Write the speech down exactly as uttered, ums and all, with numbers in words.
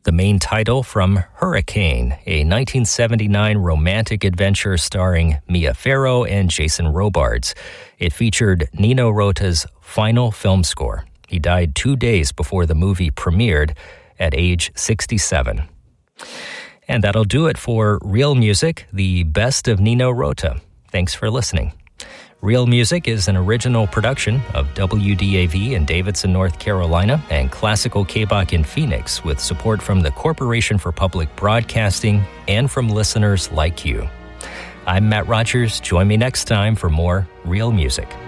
the main title from Hurricane, a nineteen seventy-nine romantic adventure starring Mia Farrow and Jason Robards. It featured Nino Rota's final film score. He died two days before the movie premiered at age sixty-seven. And that'll do it for Real Music, the best of Nino Rota. Thanks for listening. Real Music is an original production of W D A V in Davidson, North Carolina, and Classical K B O C in Phoenix, with support from the Corporation for Public Broadcasting and from listeners like you. I'm Matt Rogers. Join me next time for more Real Music.